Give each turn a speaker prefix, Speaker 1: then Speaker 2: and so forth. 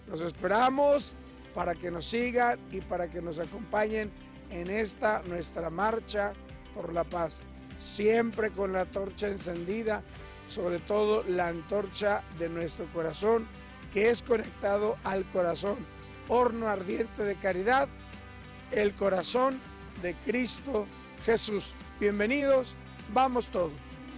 Speaker 1: Los esperamos para que nos sigan y para que nos acompañen en esta nuestra marcha por la paz, siempre con la antorcha encendida, sobre todo la antorcha de nuestro corazón, que es conectado al corazón, horno ardiente de caridad, el corazón de Cristo Jesús. Bienvenidos, vamos todos.